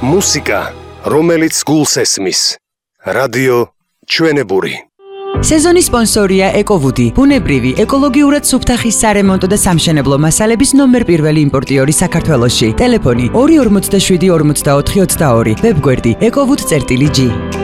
მუსიკა, რომელიც გულს ესმის. რადიო ჩვენებური. სეზონის სპონსორია ეკოვუდი, ბუნებრივი, ეკოლოგიურად სუფთა ხის სარემონტო და სამშენებლო მასალების ნომერ პირველი იმპორტიორი საქართველოში. ტელეფონი 247 44 22, ვებგვერდი ecowood.gr